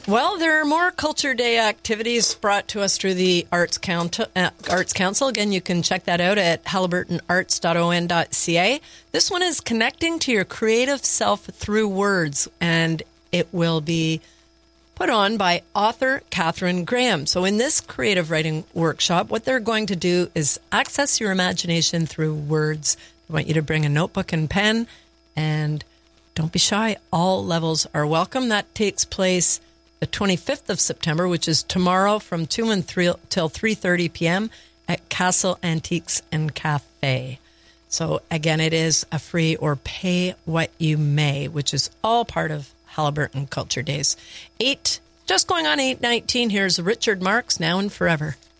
Well, there are more Culture Day activities brought to us through the Arts Council. Again, you can check that out at haliburtonarts.on.ca. This one is Connecting to Your Creative Self Through Words, and it will be put on by author Catherine Graham. So in this creative writing workshop, what they're going to do is access your imagination through words. I want you to bring a notebook and pen, and don't be shy. All levels are welcome. That takes place the 25th of September, which is tomorrow from 2 till 3:30 p.m. at Castle Antiques and Cafe. So again, it is a free or pay what you may, which is all part of Haliburton Culture Days. Just going on 8:19. Here's Richard Marx, Now and Forever.